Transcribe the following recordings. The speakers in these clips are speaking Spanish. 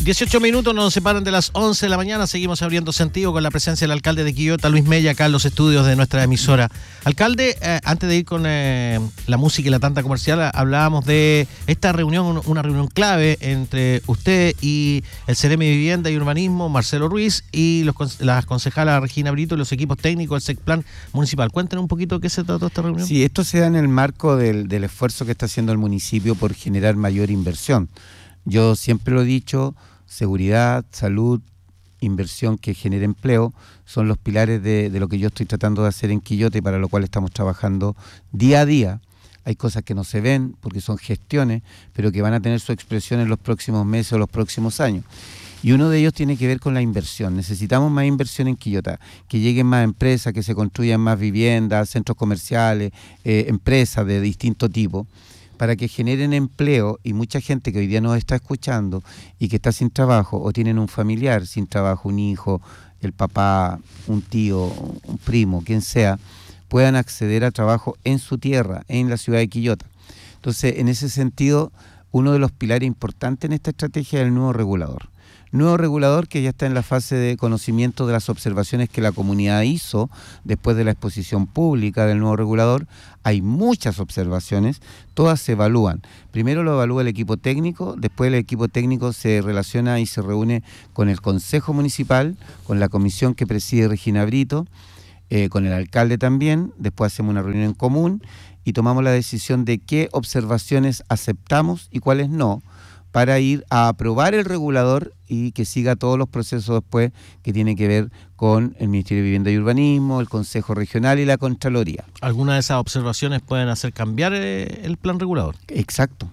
18 minutos nos separan de las 11 de la mañana. Seguimos abriendo sentido con la presencia del alcalde de Quillota, Luis Mella, acá en los estudios de nuestra emisora. Alcalde, antes de ir con la música y la tanda comercial, hablábamos de esta reunión, una reunión clave entre usted y el Ceremi de Vivienda y Urbanismo, Marcelo Ruiz, y las concejalas Regina Brito y los equipos técnicos del SECPLAN municipal. Cuéntenos un poquito de qué se trató esta reunión. Sí, esto se da en el marco del esfuerzo que está haciendo el municipio por generar mayor inversión. Yo siempre lo he dicho, seguridad, salud, inversión que genere empleo, son los pilares de lo que yo estoy tratando de hacer en Quillota y para lo cual estamos trabajando día a día. Hay cosas que no se ven porque son gestiones, pero que van a tener su expresión en los próximos meses o los próximos años. Y uno de ellos tiene que ver con la inversión. Necesitamos más inversión en Quillota, que lleguen más empresas, que se construyan más viviendas, centros comerciales, empresas de distinto tipo, para que generen empleo, y mucha gente que hoy día nos está escuchando y que está sin trabajo o tienen un familiar sin trabajo, un hijo, el papá, un tío, un primo, quien sea, puedan acceder a trabajo en su tierra, en la ciudad de Quillota. Entonces, en ese sentido, uno de los pilares importantes en esta estrategia es el nuevo regulador. Nuevo regulador que ya está en la fase de conocimiento de las observaciones que la comunidad hizo después de la exposición pública del nuevo regulador. Hay muchas observaciones, todas se evalúan. Primero lo evalúa el equipo técnico, después el equipo técnico se relaciona y se reúne con el Consejo Municipal, con la comisión que preside Regina Brito, con el alcalde también. Después hacemos una reunión en común y tomamos la decisión de qué observaciones aceptamos y cuáles no, para ir a aprobar el regulador y que siga todos los procesos después que tiene que ver con el Ministerio de Vivienda y Urbanismo, el Consejo Regional y la Contraloría. ¿Algunas de esas observaciones pueden hacer cambiar el plan regulador? Exacto.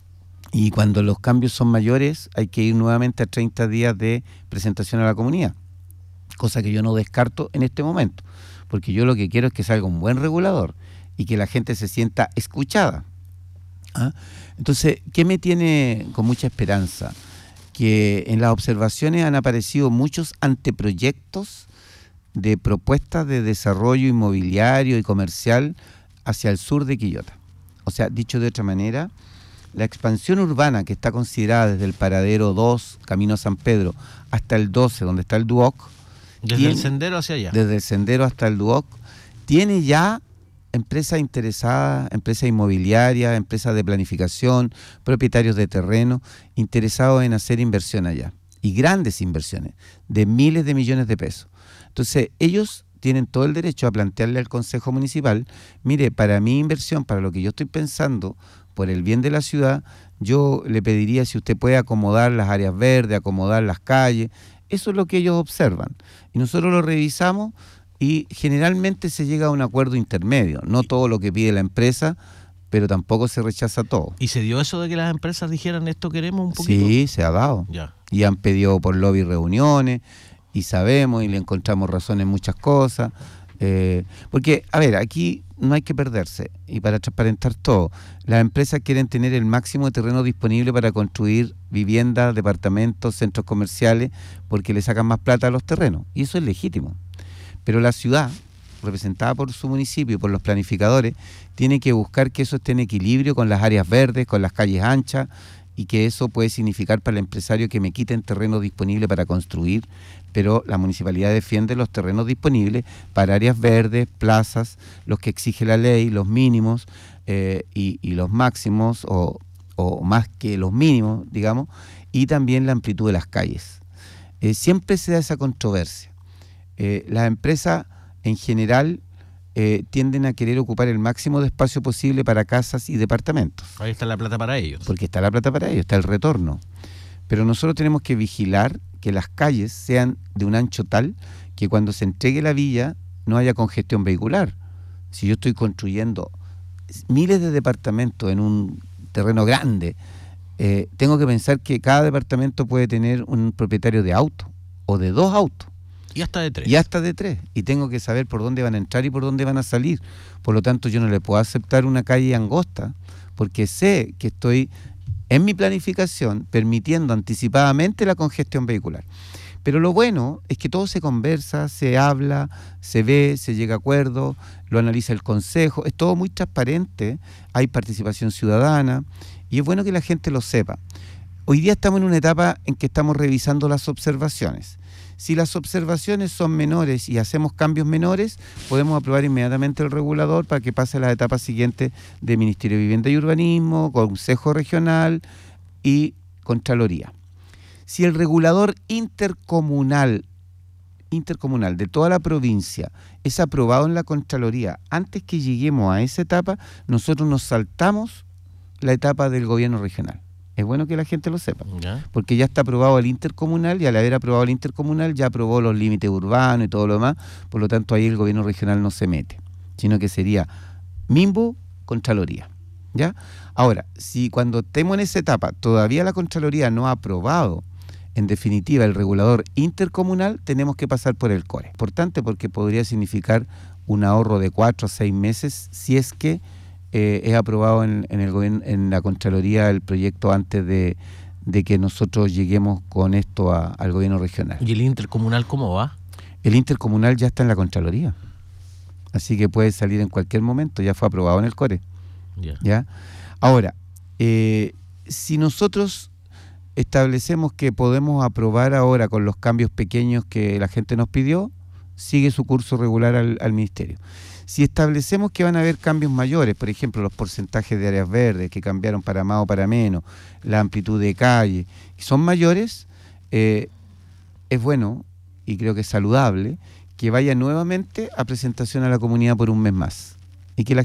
Y cuando los cambios son mayores hay que ir nuevamente a 30 días de presentación a la comunidad, cosa que yo no descarto en este momento, porque yo lo que quiero es que salga un buen regulador y que la gente se sienta escuchada. ¿Ah? Entonces, ¿qué me tiene con mucha esperanza? Que en las observaciones han aparecido muchos anteproyectos de propuestas de desarrollo inmobiliario y comercial hacia el sur de Quillota. O sea, dicho de otra manera, la expansión urbana que está considerada desde el paradero 2, Camino a San Pedro, hasta el 12, donde está el Duoc. Desde el sendero hacia allá. Desde el sendero hasta el Duoc, tiene ya empresas interesadas, empresas inmobiliarias, empresas de planificación, propietarios de terreno, interesados en hacer inversión allá. Y grandes inversiones, de miles de millones de pesos. Entonces, ellos tienen todo el derecho a plantearle al Consejo Municipal, mire, para mi inversión, para lo que yo estoy pensando, por el bien de la ciudad, yo le pediría si usted puede acomodar las áreas verdes, acomodar las calles. Eso es lo que ellos observan. Y nosotros lo revisamos y generalmente se llega a un acuerdo intermedio, no todo lo que pide la empresa, pero tampoco se rechaza todo. ¿Y se dio eso de que las empresas dijeran esto queremos un poquito? Sí, se ha dado. Ya. Y han pedido por lobby reuniones, y sabemos y le encontramos razón en muchas cosas. Porque, a ver, aquí no hay que perderse, y para transparentar todo, las empresas quieren tener el máximo de terreno disponible para construir viviendas, departamentos, centros comerciales, porque le sacan más plata a los terrenos, y eso es legítimo. Pero la ciudad, representada por su municipio y por los planificadores, tiene que buscar que eso esté en equilibrio con las áreas verdes, con las calles anchas, y que eso puede significar para el empresario que me quiten terreno disponible para construir, pero la municipalidad defiende los terrenos disponibles para áreas verdes, plazas, los que exige la ley, los mínimos y los máximos, o más que los mínimos, digamos, y también la amplitud de las calles. Siempre se da esa controversia. Las empresas en general tienden a querer ocupar el máximo de espacio posible para casas y departamentos. Ahí está la plata para ellos. Porque está la plata para ellos, está el retorno. Pero nosotros tenemos que vigilar que las calles sean de un ancho tal que cuando se entregue la villa no haya congestión vehicular. Si yo estoy construyendo miles de departamentos en un terreno grande, tengo que pensar que cada departamento puede tener un propietario de auto o de 2 autos. Y hasta de 3. Y hasta de 3. Y tengo que saber por dónde van a entrar y por dónde van a salir. Por lo tanto, yo no le puedo aceptar una calle angosta, porque sé que estoy en mi planificación permitiendo anticipadamente la congestión vehicular. Pero lo bueno es que todo se conversa, se habla, se ve, se llega a acuerdo, lo analiza el consejo, es todo muy transparente, hay participación ciudadana y es bueno que la gente lo sepa. Hoy día estamos en una etapa en que estamos revisando las observaciones. Si las observaciones son menores y hacemos cambios menores, podemos aprobar inmediatamente el regulador para que pase a las etapas siguientes de Ministerio de Vivienda y Urbanismo, Consejo Regional y Contraloría. Si el regulador intercomunal de toda la provincia es aprobado en la Contraloría, antes que lleguemos a esa etapa, nosotros nos saltamos la etapa del gobierno regional. Es bueno que la gente lo sepa, porque ya está aprobado el intercomunal y al haber aprobado el intercomunal ya aprobó los límites urbanos y todo lo demás, por lo tanto ahí el gobierno regional no se mete, sino que sería MIMBU, Contraloría. ¿Ya? Ahora, si cuando estemos en esa etapa todavía la Contraloría no ha aprobado en definitiva el regulador intercomunal, tenemos que pasar por el CORE. Importante porque podría significar un ahorro de 4 a 6 meses si es que es aprobado en el gobierno, en la Contraloría, el proyecto antes de que nosotros lleguemos con esto al gobierno regional. ¿Y el intercomunal cómo va? El intercomunal ya está en la Contraloría, así que puede salir en cualquier momento, ya fue aprobado en el CORE. ¿Ya? Ahora, si nosotros establecemos que podemos aprobar ahora con los cambios pequeños que la gente nos pidió, sigue su curso regular al Ministerio. Si establecemos que van a haber cambios mayores, por ejemplo, los porcentajes de áreas verdes que cambiaron para más o para menos, la amplitud de calle, son mayores, es bueno y creo que es saludable que vaya nuevamente a presentación a la comunidad por un mes más y que la